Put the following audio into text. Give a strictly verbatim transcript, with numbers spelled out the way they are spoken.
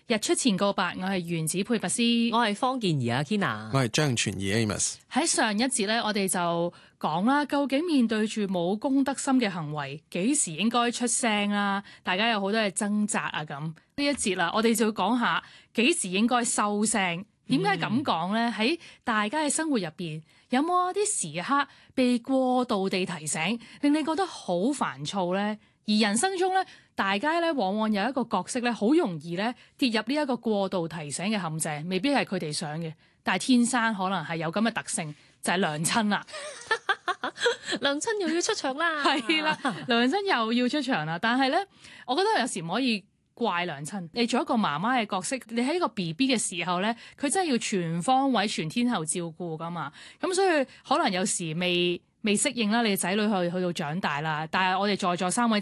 日出前告白，我係原子佩拔斯， 我係方健儀阿 Kina， 我係張傳儀 Amos。 喺上一節咧，我哋就講啦，究竟面對住冇公德心嘅行為，幾時應該出聲啦？大家有好多嘅掙扎啊，咁呢一節啦，我哋就要講下幾時應該收聲。點解咁講呢？喺大家嘅生活入邊，有冇一啲時刻被過度地提醒，令你覺得好煩躁呢？而人生中咧，大家咧往往有一個角色咧，好容易咧跌入呢一個過度提醒嘅陷阱，未必係佢哋想嘅，但係天生可能係有咁嘅特性，就係娘親啦。 娘親又要出場啦， 係啦，娘親又要出場啦。但係咧，我覺得有時唔可以怪娘親。你做一個媽媽嘅角色，你喺一個 B B 嘅時候咧，佢真係要全方位、全天候照顧噶嘛。咁所以可能有時未未適應啦，你嘅仔女去去到長大啦。但係我哋在座三位